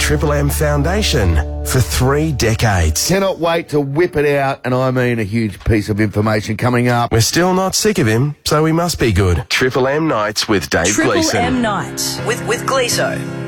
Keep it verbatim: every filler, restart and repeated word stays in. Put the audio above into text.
Triple M Foundation for three decades. Cannot wait to whip it out, and I mean a huge piece of information coming up. We're still not sick of him, so we must be good. Triple M Nights with Dave Triple Gleeson. M Night with, with Gleeso.